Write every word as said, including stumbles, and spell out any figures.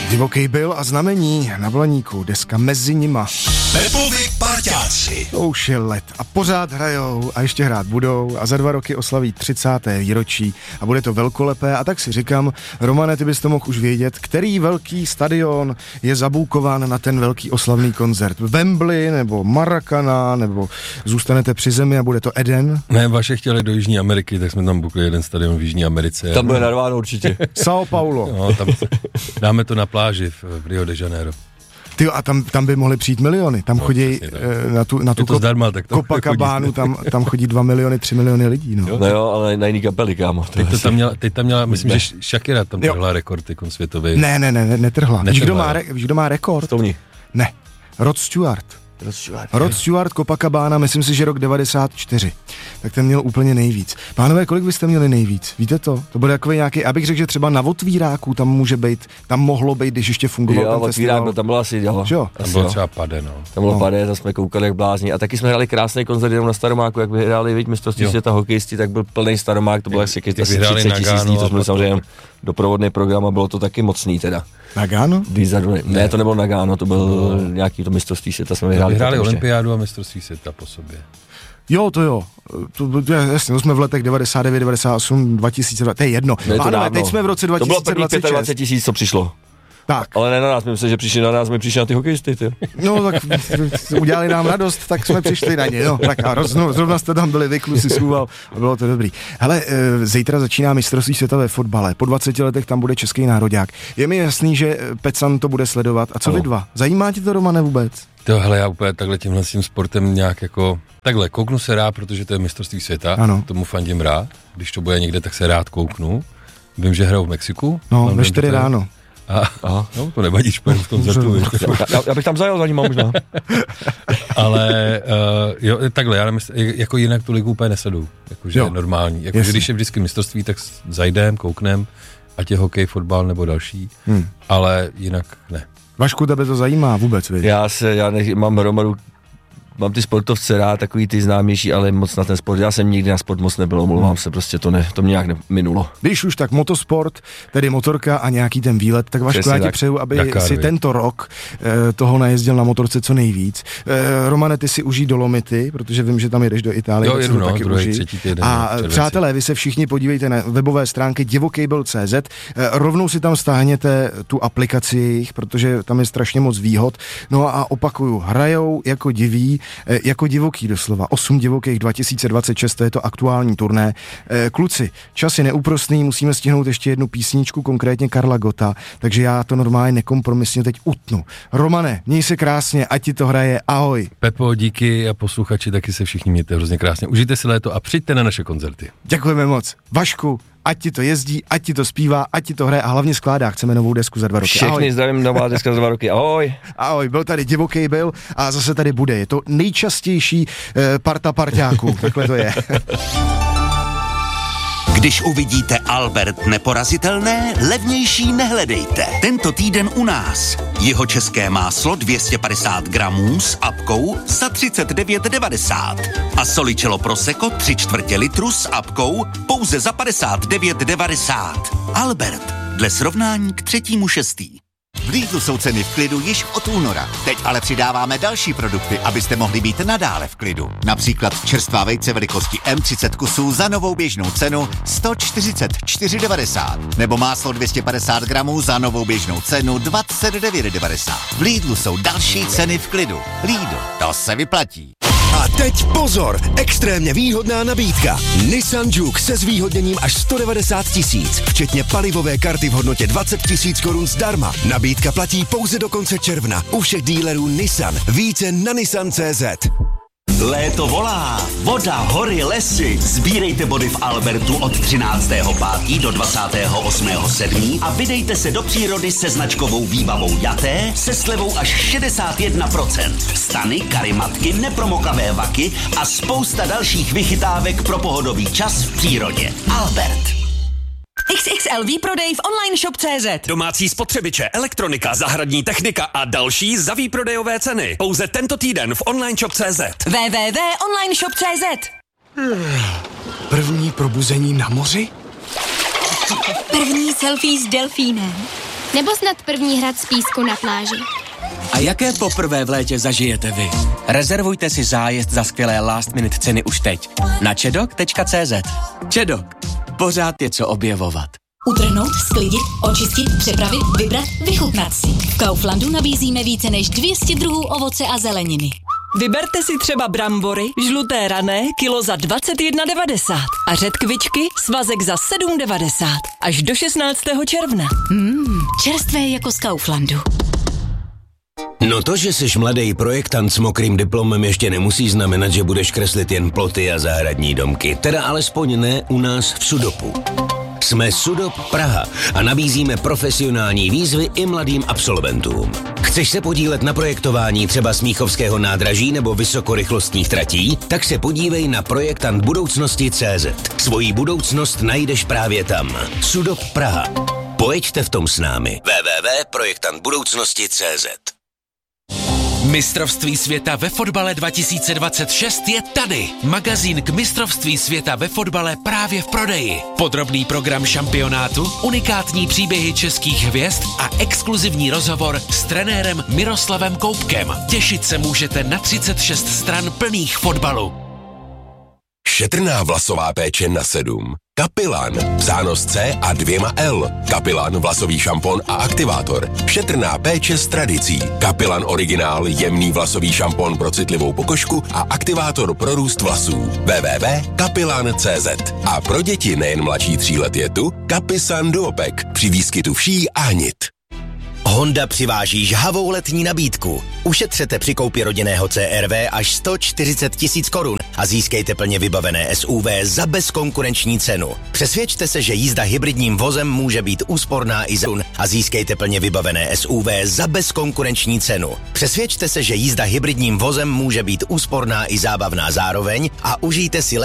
Divoký byl a znamení na Blaníku, deska mezi nima. Pepovi parťáci. To už je let a pořád hrajou a ještě hrát budou a za dva roky oslaví třicáté výročí a bude to velkolepé a tak si říkám, Romane, ty bys to mohl už vědět, který velký stadion je zabůkován na ten velký oslavný koncert. Wembley nebo Maracana nebo zůstanete při zemi a bude to Eden? Ne, vaše chtěli do Jižní Ameriky, tak jsme tam bukli jeden stadion v Jižní Americe. Tam bude narváno určitě. São Paulo. No, tam dáme to na pláži v, v Rio de Janeiro. Tyjo, a tam, tam by mohly přijít miliony, tam no, chodí na tu, na tu to zdarma, tak Copacabánu, tam, tam chodí dva miliony, tři miliony lidí, no. Jo, no jo, ale na jiný kapely, kámo. Teď, to tam měla, teď tam měla, myslím, ne. že Shakira tam trhla rekord, jako světový. Ne, ne, ne, ne netrhla. Víš, kdo má, re, víš, kdo má rekord? Stouni. Ne, Rod Stewart. Rod Stewart, Rod Stewart, Copacabana, myslím si, že rok devadesát čtyři. Tak ten měl úplně nejvíc. Pánové, kolik byste měli nejvíc? Víte to? To bude takový nějaký, abych řekl, že třeba na Otvíráku tam může být, tam mohlo být, když ještě fungoval jo, ten festival. Jo, tam byla asi děla. Jo. Tam bylo třeba Pade, no. Tam bylo no. Pade, tam jsme koukali jak blázni. A taky jsme hráli krásný koncert jenom na Staromáku, jak vyhráli, víš, mistrovství světa hokejisti, tak byl plný Staromák, to bylo asi třicet tisíc, to jsme samozřejmě doprovodný program a bylo to taky mocný teda. Nagano? Ne, ne, to nebylo Nagano, to byl no. nějaký to mistrovství světa, jsme vyhráli. Vyhráli olympiádu a mistrovství světa po sobě. Jo, to jo. To, to, jasně, to jsme v letech devadesát devět, devadesát osm, dva tisíce dva, to je jedno. Ne, to ale teď jsme v roce dva tisíce dvacet šest. To bylo první dvacet pět tisíc, co přišlo. Tak. Ale ne na nás, my myslím, že přišli na nás, my přišli na ty hokejisty, ty. No, tak udělali nám radost, tak jsme přišli na ně, no. Tak a rozno, zrovna jste tam byli, vy kluci schůval a bylo to dobrý. Hele, zítra začíná mistrovství světa ve fotbale, po dvaceti letech tam bude český nároďák. Je mi jasný, že Pecan to bude sledovat. A co ano. vy dva? Zajímá tě to, Romane, vůbec? To, hele, já úplně takhle tímhle s tím sportem nějak jako, takhle, kouknu se rád, protože to je mistrovství světa, ano. Tomu fandím rád, když to bude někde, tak se rád kouknu. Vím, že hrajou v Mexiku. No, ve čtyři ráno. A, aha, no, to nevadí, špatně v koncertu. já, já bych tam zajel za nima možná. Ale uh, jo, takhle, já nemysl, jako jinak tu ligu úplně nesleduju, jakože je normální. Jakože když je vždycky mistrovství, tak zajdem, kouknem, ať je hokej, fotbal nebo další, hmm. ale jinak ne. Vašku, tebe to zajímá vůbec, víš? Já se, já nech, mám hromadu, mám ty sportovce rád, takový ty známější, ale moc na ten sport, já jsem nikdy na sport moc nebyl, omlouvám hmm. se, prostě to, ne, to mě nějak minulo. Když už tak motosport, tedy motorka a nějaký ten výlet, tak Vašku, já ti přeju, aby Dakar, si tento rok eh, toho najezdil na motorce co nejvíc. Eh, Romane, ty si užij Dolomity, protože vím, že tam jedeš do Itálie, jo, jedu, no, taky druhý, užij. třetí týden, a červenci. Přátelé, vy se všichni podívejte na webové stránky divokejbl tečka cé zet, eh, rovnou si tam stáhněte tu aplikaci jejich, protože tam je strašně moc výhod. No a opakuju, hrajou jako diví, eh, jako divoký doslova, osm divokých dva tisíce dvacet šest, to je to aktuální turné. Eh, kluci, čas je neúprosný, musíme stihnout ještě jednu písničku, konkrétně Karla Gotta, takže já to normálně nekompromisně teď utnu. Romane, měj se krásně, ať ti to hraje, ahoj. Pepo, díky a posluchači, taky se všichni mějte hrozně krásně. Užijte si léto a přijďte na naše koncerty. Děkujeme moc. Vašku, ať ti to jezdí, ať ti to zpívá, ať ti to hraje a hlavně skládá. Chceme novou desku za dva roky. Všechny ahoj. Zdravím, nová deska za dva roky. Ahoj. Ahoj, byl tady Divoký byl a zase tady bude. Je to nejčastější eh, parta parťáků. Takhle to je. Když uvidíte Albert neporazitelné, levnější nehledejte. Tento týden u nás. Jihočeské máslo dvě stě padesát gramů s apkou za třicet devět devadesát. A Solicello Prosecco tři čtvrtě litru s apkou pouze za padesát devět devadesát. Albert, dle srovnání k třetímu šestý. V Lidlu jsou ceny v klidu již od února. Teď ale přidáváme další produkty, abyste mohli být nadále v klidu. Například čerstvá vejce velikosti M třicet kusů za novou běžnou cenu sto čtyřicet čtyři devadesát. Nebo máslo dvě stě padesát gramů za novou běžnou cenu dvacet devět devadesát. V Lidlu jsou další ceny v klidu. Lidl, to se vyplatí. A teď pozor, extrémně výhodná nabídka. Nissan Juke se zvýhodněním až sto devadesát tisíc, včetně palivové karty v hodnotě dvacet tisíc korun zdarma. Nabídka platí pouze do konce června u všech dílerů Nissan. Více na nissan tečka cé zet. Léto volá, voda, hory, lesy. Sbírejte body v Albertu od třináctého pátého do dvacátého osmého sedmého a vydejte se do přírody se značkovou výbavou Jaté se slevou až šedesát jedna procent. Stany, karimatky, nepromokavé vaky a spousta dalších vychytávek pro pohodový čas v přírodě. Albert. X X L výprodej v online shop tečka cé zet. Domácí spotřebiče, elektronika, zahradní technika a další za výprodejové ceny. Pouze tento týden v online shop tečka cé zet. w w w tečka online shop tečka cé zet. První probuzení na moři? První selfie s delfínem. Nebo snad první hrad z písku na pláži? A jaké poprvé v létě zažijete vy? Rezervujte si zájezd za skvělé last minute ceny už teď na čedok tečka cé zet. Čedok. Pořád je co objevovat. Utrhnout, sklidit, očistit, přepravit, vybrat, vychutnat si. V Kauflandu nabízíme více než dvě stě druhů ovoce a zeleniny. Vyberte si třeba brambory, žluté rané, kilo za dvacet jedna devadesát a řetkvičky, svazek za sedm devadesát. Až do šestnáctého června. Mmm, čerstvé jako z Kauflandu. No to, že jsi mladý projektant s mokrým diplomem, ještě nemusí znamenat, že budeš kreslit jen ploty a zahradní domky. Teda alespoň ne u nás v Sudopu. Jsme Sudop Praha a nabízíme profesionální výzvy i mladým absolventům. Chceš se podílet na projektování třeba Smíchovského nádraží nebo vysokorychlostních tratí? Tak se podívej na projektant budoucnosti tečka cé zet. Svojí budoucnost najdeš právě tam. Sudop Praha. Pojeďte v tom s námi. w w w tečka projektant budoucnosti tečka cé zet. Mistrovství světa ve fotbale dva tisíce dvacet šest je tady. Magazín k mistrovství světa ve fotbale právě v prodeji. Podrobný program šampionátu, unikátní příběhy českých hvězd a exkluzivní rozhovor s trenérem Miroslavem Koupkem. Těšit se můžete na třicet šest stran plných fotbalu. Šetrná vlasová péče na sedm. Kapilan, psáno s C a dvěma L. Kapilan, vlasový šampon a aktivátor. Šetrná péče s tradicí. Kapilan originál, jemný vlasový šampon pro citlivou pokožku a aktivátor pro růst vlasů. w w w tečka kapilan tečka cé zet. A pro děti nejen mladší tří let je tu Kapisan Duopek při výskytu vší a nit. Honda přiváží žhavou letní nabídku. Ušetřete při koupi rodinného C R V až sto čtyřicet tisíc korun a získejte plně vybavené S U V za bezkonkurenční cenu. Přesvědčte se, že jízda hybridním vozem může být úsporná i za a získejte plně vybavené S U V za bezkonkurenční cenu. Přesvědčte se, že jízda hybridním vozem může být úsporná i zábavná zároveň a užijte si